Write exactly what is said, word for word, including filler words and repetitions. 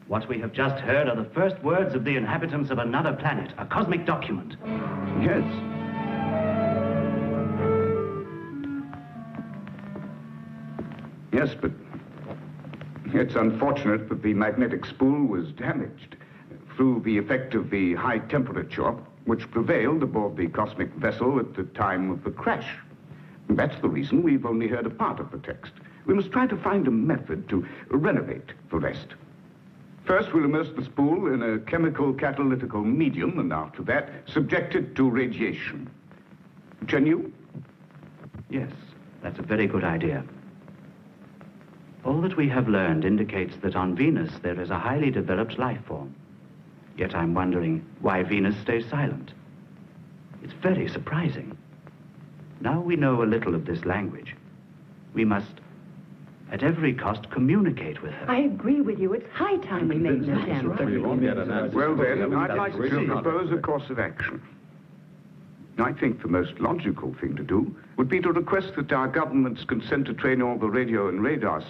What we have just heard are the first words of the inhabitants of another planet, a cosmic document. Yes. Yes, but it's unfortunate that the magnetic spool was damaged through the effect of the high temperature which prevailed aboard the cosmic vessel at the time of the crash. That's the reason we've only heard a part of the text. We must try to find a method to renovate the rest. First, we'll immerse the spool in a chemical catalytical medium, and after that, subject it to radiation. Can you? Yes, that's a very good idea. All that we have learned indicates that on Venus there is a highly developed life form. Yet I'm wondering why Venus stays silent. It's very surprising. Now we know a little of this language. We must, at every cost, communicate with her. I agree with you. It's high time we made an attempt. Well, then, I'd like to propose a course of action. I think the most logical thing to do would be to request that our governments consent to train all the radio and radar